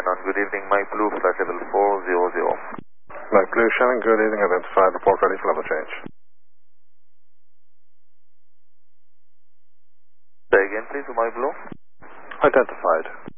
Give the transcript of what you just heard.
Shannon, good evening, Mike Blue, flight level 400. Mike Blue, Shannon, good evening, identified, report ready for level change. Say again, please, Mike Blue. Identified.